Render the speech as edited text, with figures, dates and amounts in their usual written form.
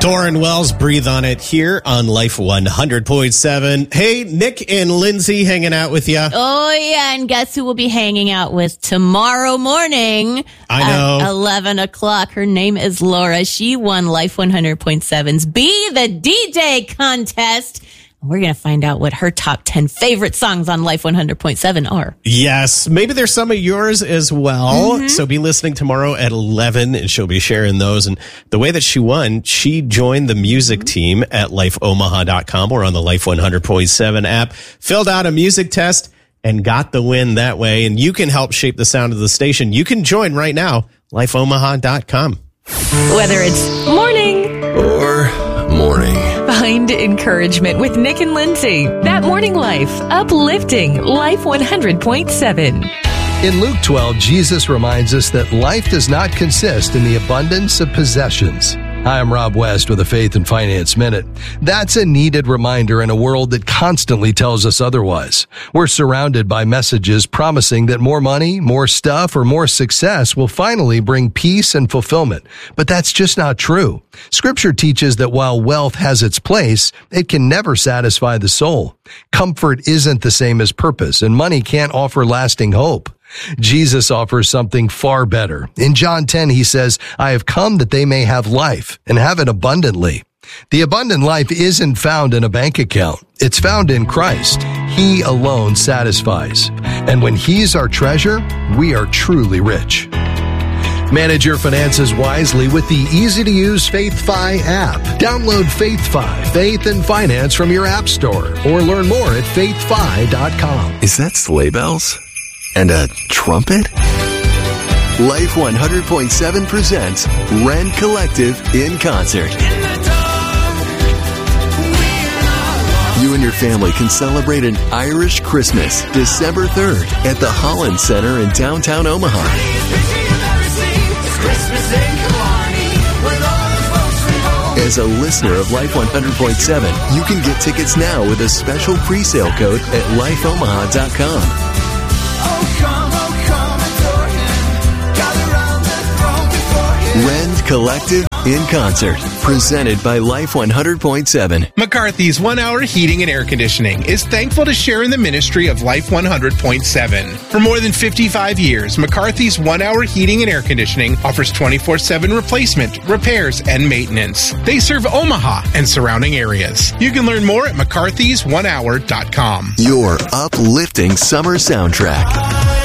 Doran Wells, Breathe on It here on Life 100.7. Hey, Nick and Lindsay hanging out with you. Oh, yeah. And guess who we'll be hanging out with tomorrow morning? I know. At 11 o'clock. Her name is Laura. She won Life 100.7's Be the DJ contest. We're going to find out what her top 10 favorite songs on Life 100.7 are. Yes, maybe there's some of yours as well. Mm-hmm. So be listening tomorrow at 11 and she'll be sharing those. And the way that she won, she joined the music team at lifeomaha.com or on the Life 100.7 app, filled out a music test and got the win that way. And you can help shape the sound of the station. You can join right now, lifeomaha.com. Whether it's morning or morning. Find encouragement with Nick and Lindsay. That Morning Life, uplifting Life 100.7. In Luke 12, Jesus reminds us that life does not consist in the abundance of possessions. Hi, I'm Rob West with a Faith and Finance Minute. That's a needed reminder in a world that constantly tells us otherwise. We're surrounded by messages promising that more money, more stuff, or more success will finally bring peace and fulfillment. But that's just not true. Scripture teaches that while wealth has its place, it can never satisfy the soul. Comfort isn't the same as purpose, and money can't offer lasting hope. Jesus offers something far better. In John 10, he says, I have come that they may have life and have it abundantly. The abundant life isn't found in a bank account. It's found in Christ. He alone satisfies. And when He's our treasure, we are truly rich. Manage your finances wisely with the easy-to-use FaithFi app. Download FaithFi, Faith and Finance from your app store, or learn more at faithfi.com. Is that sleigh bells? And a trumpet? Life 100.7 presents Rend Collective in concert. You and your family can celebrate an Irish Christmas December 3rd at the Holland Center in downtown Omaha. As a listener of Life 100.7, you can get tickets now with a special pre-sale code at lifeomaha.com. Rend Collective in concert, presented by Life 100.7. McCarthy's 1 Hour Heating and Air Conditioning is thankful to share in the ministry of Life 100.7. For more than 55 years, McCarthy's 1 Hour Heating and Air Conditioning offers 24/7 replacement, repairs, and maintenance. They serve Omaha and surrounding areas. You can learn more at mccarthys1hour.com. Your uplifting summer soundtrack.